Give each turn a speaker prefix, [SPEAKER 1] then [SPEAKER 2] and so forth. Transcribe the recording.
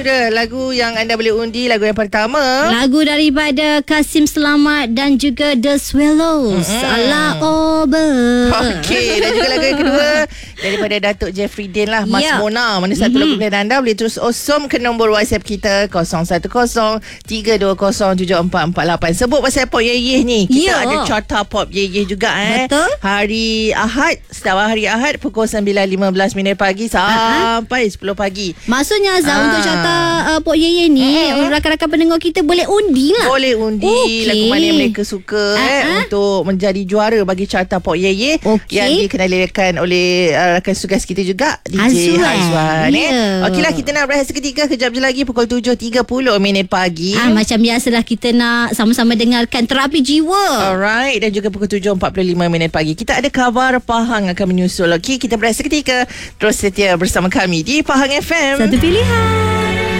[SPEAKER 1] itu dia lagu yang anda boleh undi. Lagu yang pertama,
[SPEAKER 2] lagu daripada Kasim Selamat dan juga The Swallows, Ala Ober.
[SPEAKER 1] Okey, dan juga lagu yang kedua daripada Datuk Jeffrey Din lah, Mas Mona. Mana satu lagu pilihan anda, boleh terus awesome ke nombor WhatsApp kita 0103207448. Sebut pasal Pop Yeyeh ni. Kita ada carta Pop Yeyeh juga.
[SPEAKER 2] Betul.
[SPEAKER 1] Hari Ahad, setiap hari Ahad pukul 9.15 pagi sampai 10 pagi.
[SPEAKER 2] Maksudnya Azhar, untuk carta Pop Yeyeh ni, rakan-rakan pendengar kita boleh undi lah.
[SPEAKER 1] Boleh undi lagu mana yang mereka suka untuk menjadi juara bagi carta Pop Yeyeh yang dikenalikan oleh rakan tugas kita juga, DJ Hazwan. Okeylah, kita nak berehat seketika. Kejap je lagi pukul 7.30 pagi.
[SPEAKER 2] Macam biasalah, kita nak sama-sama dengarkan Terapi Jiwa.
[SPEAKER 1] Alright, dan juga pukul 7.45 pagi kita ada khabar Pahang akan menyusul. Okey, kita berehat seketika. Terus setia bersama kami di Pahang FM.
[SPEAKER 2] Satu pilihan.